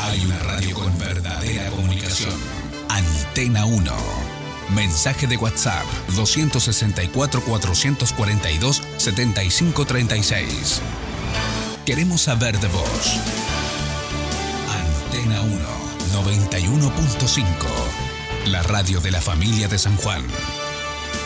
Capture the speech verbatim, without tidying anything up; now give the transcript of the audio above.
Hay una radio con verdadera comunicación. Antena uno. Mensaje de WhatsApp dos sesenta y cuatro, cuatrocientos cuarenta y dos, setenta y cinco treinta y seis. Queremos saber de vos. Antena uno, noventa y uno punto cinco. La radio de la familia de San Juan.